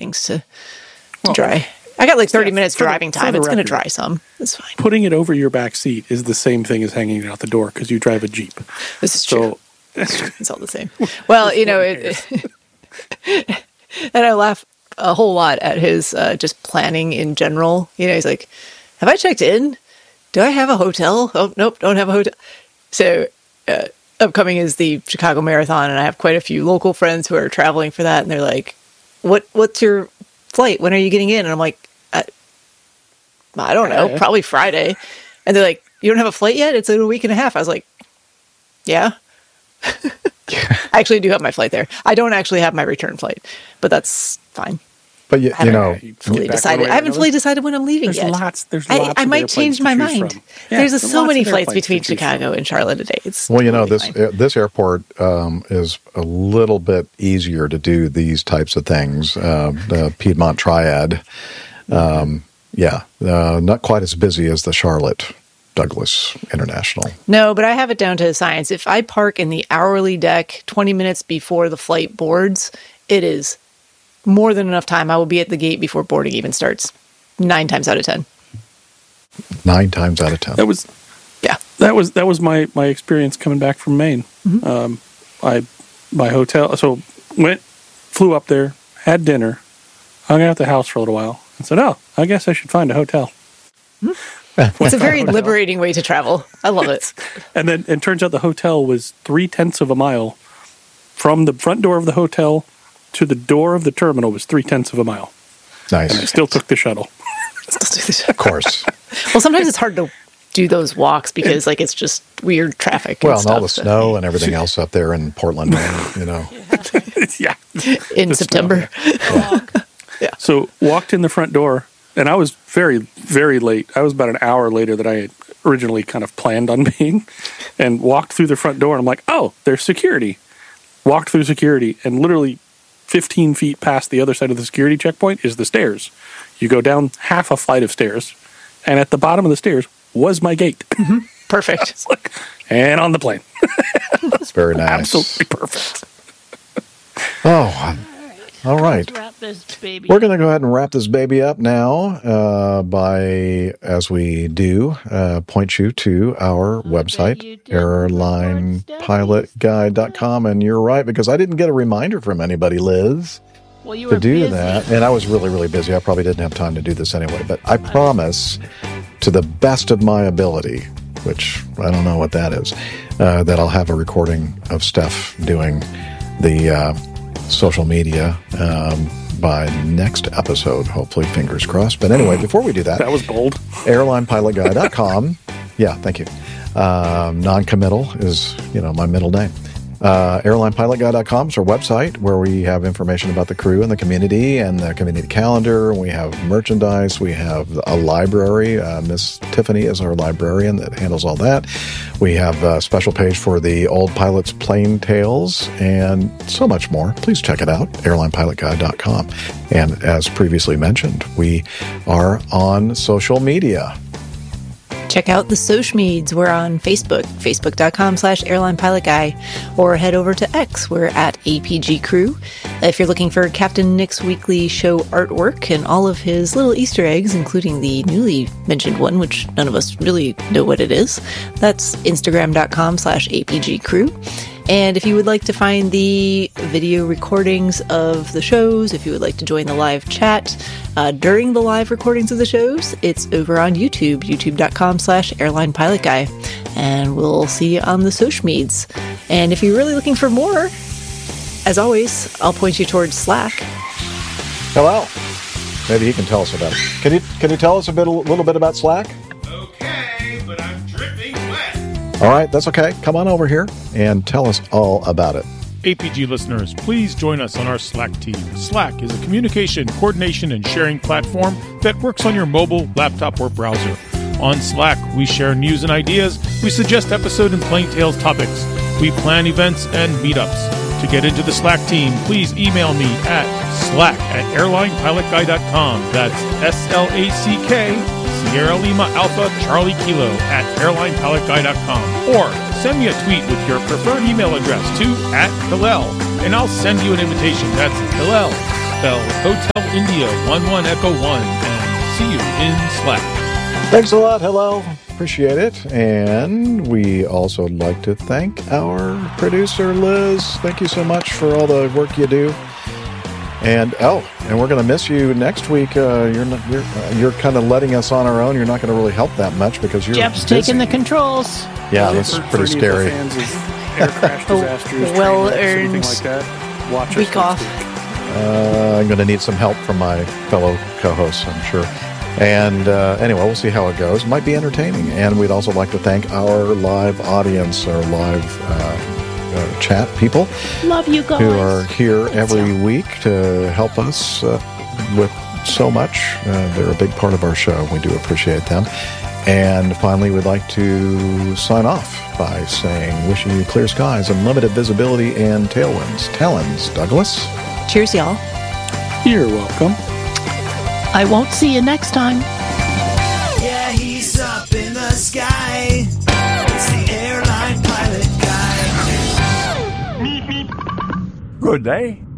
things to dry. I got like 30 minutes driving time. It's going to dry some. It's fine. Putting it over your back seat is the same thing as hanging it out the door because you drive a Jeep. This is true. It's all the same. Well, and I laugh a whole lot at his just planning in general. He's like, have I checked in? Do I have a hotel? Oh, nope, don't have a hotel. So upcoming is the Chicago Marathon, and I have quite a few local friends who are traveling for that, and they're like, what's your flight? When are you getting in? And I'm like, I don't know, probably Friday. And they're like, you don't have a flight yet? It's in a week and a half. I was like, yeah. I actually do have my flight there. I don't actually have my return flight, but that's fine. But I haven't fully decided when I'm leaving yet. There's lots. I might change my mind. Yeah, there's so many flights between Chicago and Charlotte a day. It's this airport is a little bit easier to do these types of things. The Piedmont Triad, not quite as busy as the Charlotte Douglas International. No, but I have it down to science. If I park in the hourly deck 20 minutes before the flight boards, it is more than enough time. I will be at the gate before boarding even starts. 9 times out of 10. 9 times out of 10. That was my experience coming back from Maine. Mm-hmm. My hotel. So flew up there, had dinner, hung out at the house for a little while, and said, "Oh, I guess I should find a hotel." It's a very liberating way to travel. I love it. And then it turns out the hotel was 0.3 of a mile from the front door of the hotel to the door of the terminal was 0.3 of a mile. Nice. And I still took the shuttle. Of course. Well, sometimes it's hard to do those walks because it's just weird traffic. Well, and all the snow and everything else up there in Portland, Yeah. In September. Yeah. So walked in the front door, and I was very, very late. I was about an hour later than I had originally kind of planned on being, and walked through the front door, and I'm like, oh, there's security. Walked through security, and literally 15 feet past the other side of the security checkpoint is the stairs. You go down half a flight of stairs, and at the bottom of the stairs was my gate. Mm-hmm. Perfect. And on the plane. That's very nice. Absolutely perfect. All right. Let's wrap this baby We're going to go ahead and wrap this baby up now by, as we do, point you to our website, airlinepilotguide.com. And you're right, because I didn't get a reminder from anybody, Liz, to do that. And I was really, really busy. I probably didn't have time to do this anyway. But I promise, to the best of my ability, which I don't know what that is, that I'll have a recording of Steph doing the social media by next episode, hopefully, fingers crossed. But anyway, before we do that, that was bold. airlinepilotguide.com. Yeah, thank you. Non-committal is, my middle name. Airlinepilotguide.com is our website where we have information about the crew and the community and the community calendar. We have merchandise. We have a library. Miss Tiffany is our librarian that handles all that. We have a special page for the old pilots' plane tales and so much more. Please check it out, airlinepilotguide.com. And as previously mentioned, we are on social media. Check out the Socialmedias. We're on Facebook, facebook.com/airlinepilotguy, or head over to X. We're at APG Crew. If you're looking for Captain Nick's weekly show artwork and all of his little Easter eggs, including the newly mentioned one, which none of us really know what it is, that's instagram.com/APG Crew. And if you would like to find the video recordings of the shows, if you would like to join the live chat during the live recordings of the shows, it's over on YouTube, youtube.com/airlinepilotguy. And we'll see you on the Socialmedias. And if you're really looking for more, as always, I'll point you towards Slack. Hello. Maybe he can tell us about it. Can you tell us a little bit about Slack? Okay, but I'm dripping wet. All right, that's okay. Come on over here and tell us all about it. APG listeners, please join us on our Slack team. Slack is a communication, coordination, and sharing platform that works on your mobile, laptop, or browser. On Slack, we share news and ideas, we suggest episode and Plain Tales topics, we plan events and meetups. To get into the Slack team, please email me at slack@airlinepilotguy.com. That's SLACK, Sierra Lima Alpha Charlie Kilo @airlinepilotguy.com. Or send me a tweet with your preferred email address to @Hillel, and I'll send you an invitation. That's Hillel, spell Hotel India 11 Echo 1, and see you in Slack. Thanks a lot. Hello. Appreciate it. And we also like to thank our producer, Liz. Thank you so much for all the work you do. And we're going to miss you next week. You're kind of letting us on our own. You're not going to really help that much because you're Jeff's busy. taking the controls. Yeah, that's pretty scary. Fans of air crash disasters, Well train wrecks, anything earned like that. Watch us week next off. week. I'm going to need some help from my fellow co-hosts, I'm sure. And anyway, we'll see how it goes. It might be entertaining. And we'd also like to thank our live audience, our live chat people. Love you guys. Who are here every week to help us with so much. They're a big part of our show. We do appreciate them. And finally, we'd like to sign off by saying, wishing you clear skies, unlimited visibility, and tailwinds. Talons, Douglas. Cheers, y'all. You're welcome. I won't see you next time. Yeah, he's up in the sky. It's the airline pilot guy. Good day.